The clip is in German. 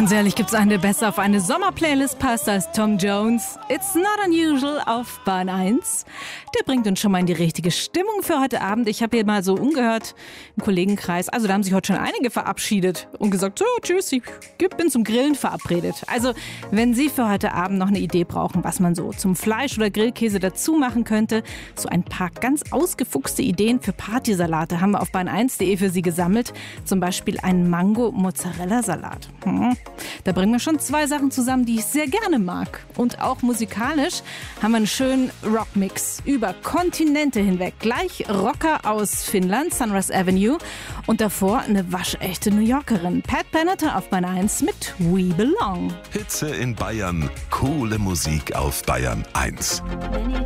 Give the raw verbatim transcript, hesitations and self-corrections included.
Ganz ehrlich, gibt's eine, der besser auf eine Sommerplaylist passt als Tom Jones? It's Not Unusual auf Bahn eins. Der bringt uns schon mal in die richtige Stimmung für heute Abend. Ich habe hier mal so umgehört im Kollegenkreis. Also da haben sich heute schon einige verabschiedet und gesagt, so, tschüss, ich bin zum Grillen verabredet. Also wenn Sie für heute Abend noch eine Idee brauchen, was man so zum Fleisch oder Grillkäse dazu machen könnte, so ein paar ganz ausgefuchste Ideen für Partysalate haben wir auf bahn eins punkt de für Sie gesammelt. Zum Beispiel einen Mango-Mozzarella-Salat. Hm. Da bringen wir schon zwei Sachen zusammen, die ich sehr gerne mag. Und auch musikalisch haben wir einen schönen Rockmix über Kontinente hinweg. Gleich Rocker aus Finnland, Sunrise Avenue. Und davor eine waschechte New Yorkerin. Pat Benatar auf Bahn eins mit We Belong. Hitze in Bayern, coole Musik auf Bayern eins.